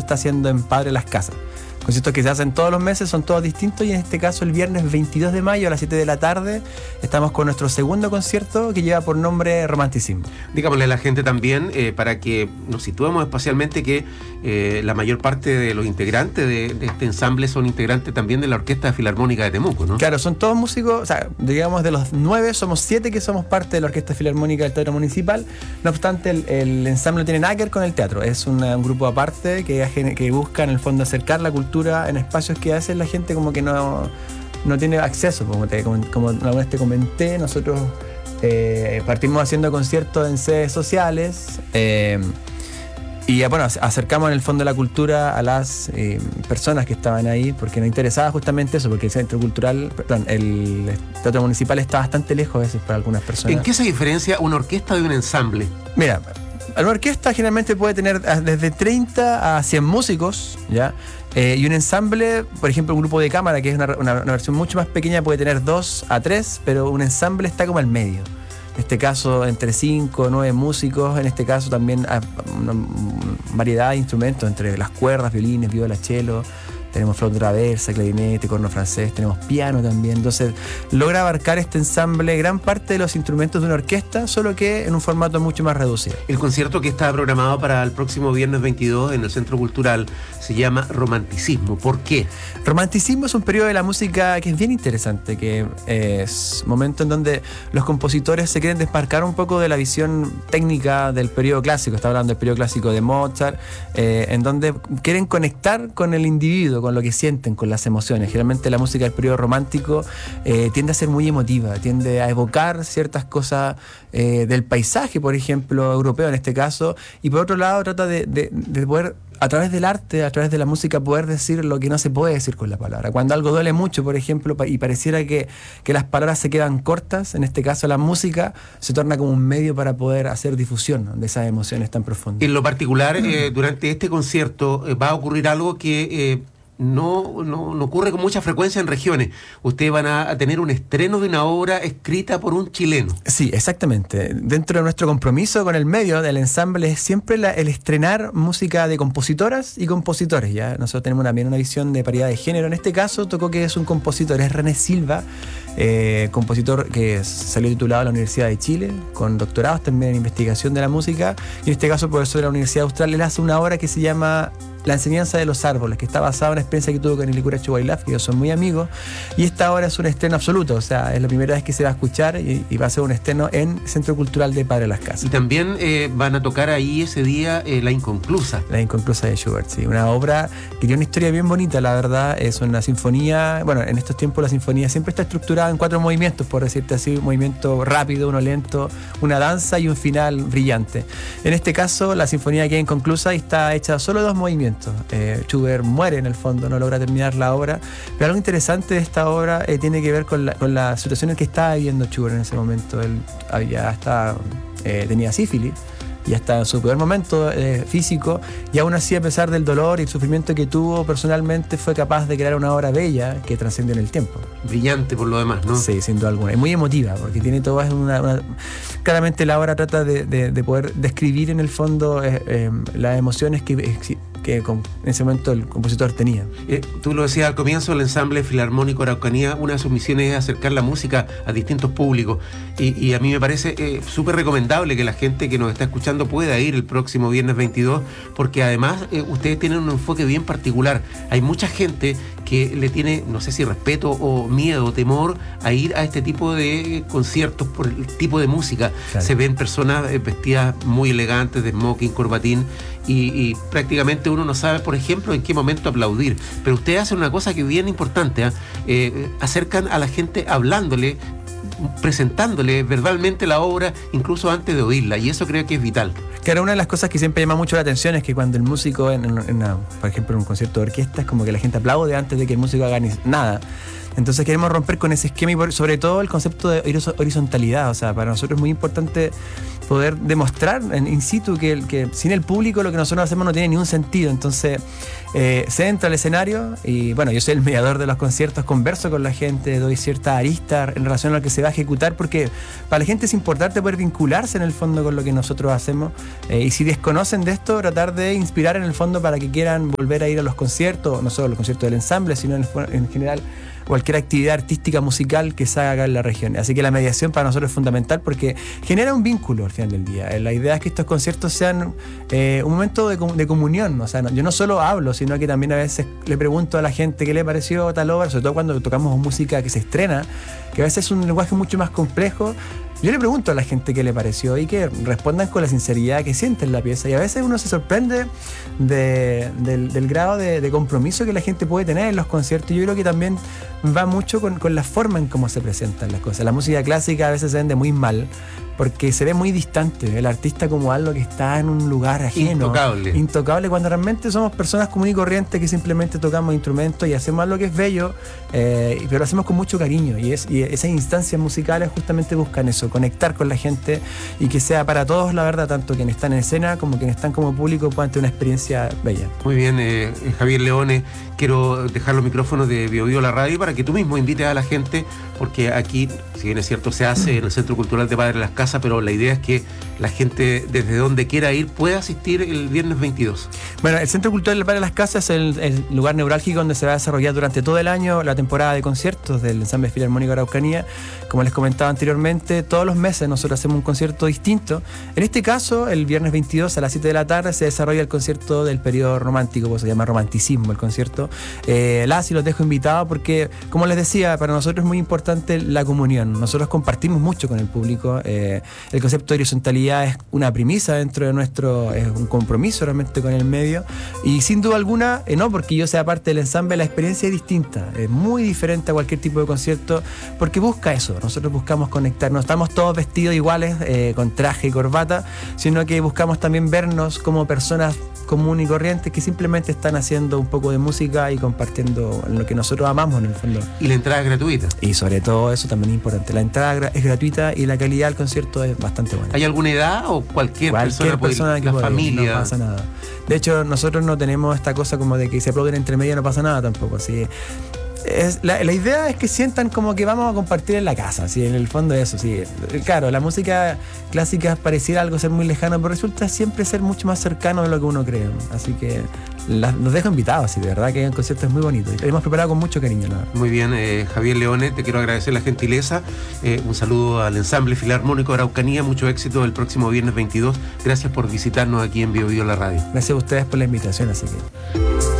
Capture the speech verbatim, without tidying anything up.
está haciendo en Padre Las Casas. Conciertos que se hacen todos los meses, son todos distintos, y en este caso el viernes veintidós de mayo a las siete de la tarde estamos con nuestro segundo concierto que lleva por nombre Romanticismo. Digámosle a la gente también, eh, para que nos situemos espacialmente, que eh, la mayor parte de los integrantes de, de este ensamble son integrantes también de la Orquesta Filarmónica de Temuco, ¿no? Claro, son todos músicos, o sea, digamos de los nueve somos siete que somos parte de la Orquesta Filarmónica del Teatro Municipal. No obstante, el, el ensamble no tiene nada que ver con el teatro, es una, un grupo aparte que, que busca en el fondo acercar la cultura en espacios que a veces la gente como que no, no tiene acceso. Como, te, como, como una vez te comenté, nosotros eh, partimos haciendo conciertos en sedes sociales eh, y bueno, acercamos en el fondo la cultura a las eh, personas que estaban ahí, porque nos interesaba justamente eso, porque el centro cultural, perdón, el teatro municipal está bastante lejos a veces para algunas personas. ¿En qué se diferencia una orquesta de un ensamble? Mira, una orquesta generalmente puede tener desde treinta a cien músicos, ¿ya? Eh, y un ensamble, por ejemplo, un grupo de cámara, que es una, una, una versión mucho más pequeña, puede tener dos a tres, pero un ensamble está como al medio. En este caso, entre cinco o nueve músicos. En este caso también hay una variedad de instrumentos, entre las cuerdas, violines, viola, cello. Tenemos flauta traversa, clarinete, corno francés, tenemos piano también. Entonces, logra abarcar este ensamble gran parte de los instrumentos de una orquesta, solo que en un formato mucho más reducido. El concierto que está programado para el próximo viernes veintidós en el Centro Cultural se llama Romanticismo. ¿Por qué? Romanticismo es un periodo de la música que es bien interesante, que es un momento en donde los compositores se quieren desmarcar un poco de la visión técnica del periodo clásico. Está hablando del periodo clásico de Mozart, eh, en donde quieren conectar con el individuo, con lo que sienten, con las emociones. Generalmente la música del periodo romántico eh, tiende a ser muy emotiva, tiende a evocar ciertas cosas eh, del paisaje, por ejemplo, europeo en este caso, y por otro lado trata de, de, de poder, a través del arte, a través de la música, poder decir lo que no se puede decir con la palabra. Cuando algo duele mucho, por ejemplo, y pareciera que, que las palabras se quedan cortas, en este caso la música se torna como un medio para poder hacer difusión de esas emociones tan profundas. En lo particular, eh, durante este concierto eh, va a ocurrir algo que eh, No, no, no ocurre con mucha frecuencia en regiones. Ustedes van a tener un estreno de una obra escrita por un chileno. Sí, exactamente. Dentro de nuestro compromiso con el medio del ensamble es siempre la, el estrenar música de compositoras y compositores. ¿Ya? Nosotros tenemos también una visión de paridad de género. En este caso tocó que es un compositor, es René Silva, eh, compositor que salió titulado a la Universidad de Chile, con doctorados también en investigación de la música, y en este caso profesor de la Universidad Austral. Él hace una obra que se llama La enseñanza de los árboles, que está basada en una experiencia que tuvo con el cura Chubailaf, que ellos son muy amigos, y esta obra es un estreno absoluto, o sea, es la primera vez que se va a escuchar y, y va a ser un estreno en Centro Cultural de Padre Las Casas. Y también eh, van a tocar ahí ese día eh, La Inconclusa. La Inconclusa de Schubert, sí, una obra que tiene una historia bien bonita, la verdad. Es una sinfonía, bueno, en estos tiempos la sinfonía siempre está estructurada en cuatro movimientos, por decirte así, un movimiento rápido, uno lento, una danza y un final brillante. En este caso, la sinfonía queda inconclusa y está hecha solo de dos movimientos. Eh, Schubert muere en el fondo, no logra terminar la obra, pero algo interesante de esta obra eh, tiene que ver con la, con la situación en que estaba viviendo Schubert en ese momento. Él había hasta, eh, tenía sífilis, y hasta en su peor momento eh, físico, y aún así, a pesar del dolor y el sufrimiento que tuvo personalmente, fue capaz de crear una obra bella que trasciende en el tiempo. Brillante por lo demás, ¿no? Sí, sin duda alguna. Es muy emotiva, porque tiene todo, es una, una... Claramente la obra trata de, de, de poder describir en el fondo eh, eh, las emociones que, que en ese momento el compositor tenía. Eh, tú lo decías al comienzo, el ensamble Filarmónico Araucanía, una de sus misiones es acercar la música a distintos públicos, y, y a mí me parece eh, súper recomendable que la gente que nos está escuchando pueda ir el próximo viernes veintidós, porque además eh, ustedes tienen un enfoque bien particular. Hay mucha gente que le tiene, no sé si respeto o miedo o temor a ir a este tipo de conciertos por el tipo de música. Claro. Se ven personas eh, vestidas muy elegantes, de smoking, corbatín, y, y prácticamente uno no sabe, por ejemplo, en qué momento aplaudir. Pero ustedes hacen una cosa que es bien importante, ¿eh? Eh, acercan a la gente hablándole, presentándole verbalmente la obra, incluso antes de oírla, y eso creo que es vital. Claro, una de las cosas que siempre llama mucho la atención es que cuando el músico, en, en una, por ejemplo, en un concierto de orquesta, es como que la gente aplaude antes de que el músico haga ni nada. Entonces queremos romper con ese esquema y por, sobre todo el concepto de horizontalidad. O sea, para nosotros es muy importante poder demostrar en in situ que, que sin el público lo que nosotros hacemos no tiene ningún sentido. Entonces eh, se entra al escenario y bueno, yo soy el mediador de los conciertos, converso con la gente, doy cierta arista en relación a lo que se va a ejecutar, porque para la gente es importante poder vincularse en el fondo con lo que nosotros hacemos, eh, y si desconocen de esto, tratar de inspirar en el fondo para que quieran volver a ir a los conciertos, no solo los conciertos del ensamble, sino en, en general cualquier actividad artística musical que se haga acá en la región. Así que la mediación para nosotros es fundamental porque genera un vínculo al final del día. La idea es que estos conciertos sean eh, un momento de, de comunión. O sea, no, yo no solo hablo, sino que también a veces le pregunto a la gente qué le pareció tal obra, sobre todo cuando tocamos música que se estrena, que a veces es un lenguaje mucho más complejo. Yo le pregunto a la gente qué le pareció y que respondan con la sinceridad que sienten la pieza. Y a veces uno se sorprende de, del, del grado de, de compromiso que la gente puede tener en los conciertos. Yo creo que también va mucho con, con la forma en cómo se presentan las cosas. La música clásica a veces se vende muy mal porque se ve muy distante, el artista como algo que está en un lugar ajeno, intocable, intocable cuando realmente somos personas comunes y corrientes que simplemente tocamos instrumentos y hacemos algo que es bello, eh, pero lo hacemos con mucho cariño, y, es, y esas instancias musicales justamente buscan eso, conectar con la gente y que sea para todos, la verdad, tanto quienes están en escena como quienes están como público puedan tener una experiencia bella. Muy bien, eh, Javier Leone, quiero dejar los micrófonos de Bio Bio la radio para que tú mismo invites a la gente, porque aquí, si bien es cierto, se hace en el Centro Cultural de Padre Las Casas, pero la idea es que la gente desde donde quiera ir pueda asistir el viernes veintidós. Bueno, el Centro Cultural de Las Casas es el, el lugar neurálgico donde se va a desarrollar durante todo el año la temporada de conciertos del Ensamble Filarmónico Araucanía. Como les comentaba anteriormente, todos los meses nosotros hacemos un concierto distinto. En este caso, el viernes veintidós a las siete de la tarde se desarrolla el concierto del periodo romántico, pues se llama Romanticismo el concierto. Eh, las y los dejo invitados porque, como les decía, para nosotros es muy importante la comunión. Nosotros compartimos mucho con el público. Eh, El concepto de horizontalidad es una premisa dentro de nuestro, es un compromiso realmente con el medio, y sin duda alguna, eh, no porque yo sea parte del ensamble, la experiencia es distinta, es muy diferente a cualquier tipo de concierto, porque busca eso, nosotros buscamos conectar, no estamos todos vestidos iguales, eh, con traje y corbata, sino que buscamos también vernos como personas comunes y corrientes que simplemente están haciendo un poco de música y compartiendo lo que nosotros amamos en el fondo. Y la entrada es gratuita. Y sobre todo eso también es importante, la entrada es gratuita y la calidad del concierto es bastante buena. ¿Hay alguna edad o cualquier, cualquier persona, puede persona ir, que la puede, familia? No pasa nada. De hecho, nosotros no tenemos esta cosa como de que se aplauden entre medio, no pasa nada tampoco. Así es, la, la idea es que sientan como que vamos a compartir en la casa, ¿sí? En el fondo eso, sí. Claro, la música clásica pareciera algo ser muy lejano, pero resulta siempre ser mucho más cercano de lo que uno cree. Así que la, los dejo invitados, sí, de verdad que el concierto es muy bonito y lo hemos preparado con mucho cariño, ¿no? Muy bien, eh, Javier Leone, te quiero agradecer la gentileza, eh, un saludo al Ensamble Filarmónico Araucanía, mucho éxito el próximo viernes veintidós, gracias por visitarnos aquí en Bio Bio la radio. Gracias a ustedes por la invitación, así que